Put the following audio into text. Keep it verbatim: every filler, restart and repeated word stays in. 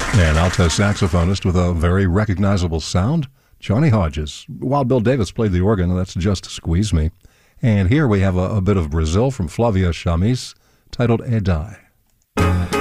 An alto saxophonist with a very recognizable sound, Johnny Hodges. Wild Bill Davis played the organ, that's Just Squeeze Me. And here we have a, a bit of Brazil from Flavia Chamis, titled Edai.